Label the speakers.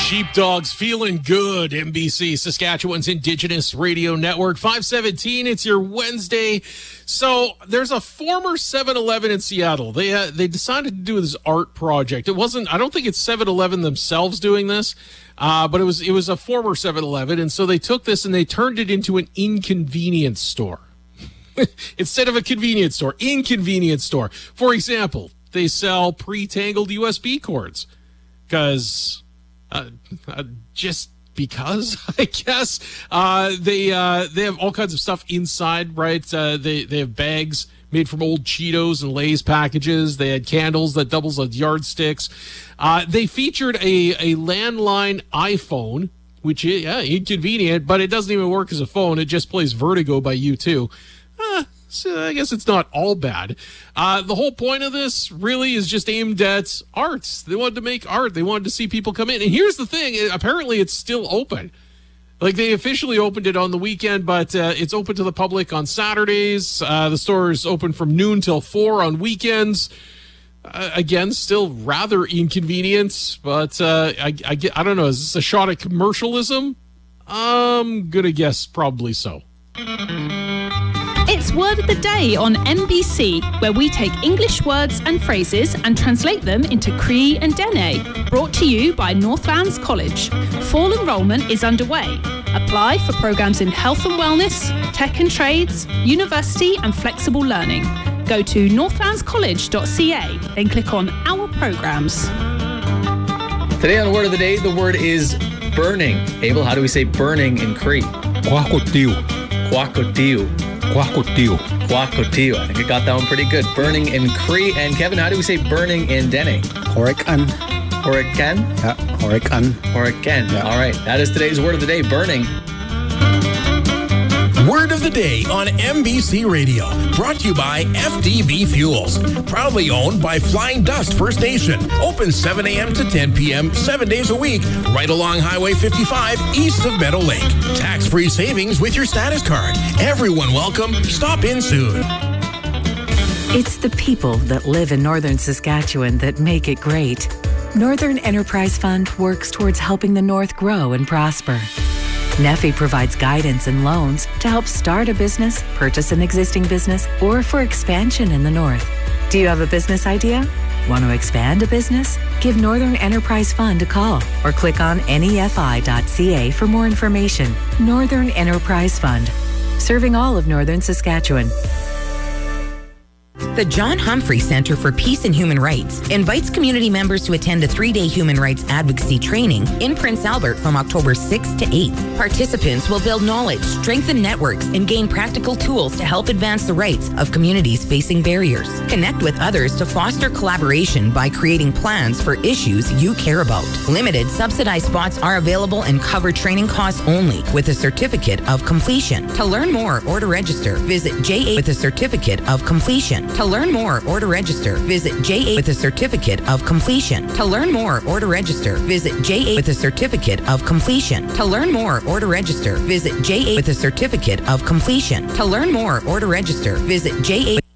Speaker 1: Sheepdogs feeling good. NBC, Saskatchewan's Indigenous Radio Network. 517, it's your Wednesday. So there's a former 7-Eleven in Seattle. They decided to do this art project. I don't think it's 7-Eleven themselves doing this, but it was a former 7-Eleven. And so they took this and they turned it into an inconvenience store. Instead of a convenience store, inconvenience store. For example, they sell pre-tangled USB cords because... just because, I guess. They have all kinds of stuff inside, right? They have bags made from old Cheetos and Lay's packages. They had candles that doubles as yardsticks. They featured a landline iPhone, which is inconvenient, but it doesn't even work as a phone. It just plays Vertigo by U2. So I guess it's not all bad. The whole point of this really is just aimed at arts. They wanted to make art. They wanted to see people come in. And here's the thing. Apparently, it's still open. Like, they officially opened it on the weekend, but it's open to the public on Saturdays. The store is open from noon till 4 on weekends. Again, still rather inconvenient, but I don't know. Is this a shot at commercialism? I'm going to guess probably so.
Speaker 2: It's Word of the Day on NBC, where we take English words and phrases and translate them into Cree and Dene. Brought to you by Northlands College. Fall enrolment is underway. Apply for programs in health and wellness, tech and trades, university and flexible learning. Go to northlandscollege.ca, then click on Our Programs.
Speaker 3: Today on Word of the Day, the word is burning. Abel, how do we say burning in Cree?
Speaker 4: Quacotiu.
Speaker 3: Quacotiu.
Speaker 4: Quacotiu.
Speaker 3: Quacotiu. I think I got that one pretty good. Burning in Cree. And Kevin, how do we say burning in Dene?
Speaker 4: Horican.
Speaker 3: Horican?
Speaker 4: Yeah, horican.
Speaker 3: Horican. Yeah. All right. That is today's Word of the Day, burning.
Speaker 5: Word of the Day on NBC Radio. Brought to you by FDB Fuels. Proudly owned by Flying Dust First Nation. Open 7 a.m. to 10 p.m. 7 days a week. Right along Highway 55 east of Meadow Lake. Tax-free savings with your status card. Everyone welcome. Stop in soon.
Speaker 6: It's the people that live in northern Saskatchewan that make it great. Northern Enterprise Fund works towards helping the North grow and prosper. NEFI provides guidance and loans to help start a business, purchase an existing business, or for expansion in the North. Do you have a business idea? Want to expand a business? Give Northern Enterprise Fund a call or click on nefi.ca for more information. Northern Enterprise Fund, serving all of northern Saskatchewan.
Speaker 7: The John Humphrey Centre for Peace and Human Rights invites community members to attend a 3-day human rights advocacy training in Prince Albert from October 6th to 8th. Participants will build knowledge, strengthen networks, and gain practical tools to help advance the rights of communities facing barriers. Connect with others to foster collaboration by creating plans for issues you care about. Limited subsidized spots are available and cover training costs only with a certificate of completion. To learn more or to register, visit JA with a certificate of completion. To learn more or to register, visit JA with a certificate of completion. To learn more or to register, visit JA with a certificate of completion. To learn more or to register, visit JA with a certificate of completion. To learn more or to register, visit JA.